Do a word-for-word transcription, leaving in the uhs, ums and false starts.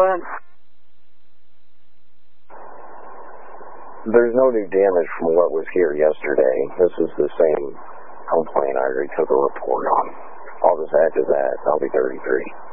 front. There's no new damage from what was here yesterday. This is the same complaint I already took a report on. I'll just add to that. I'll be thirty-three.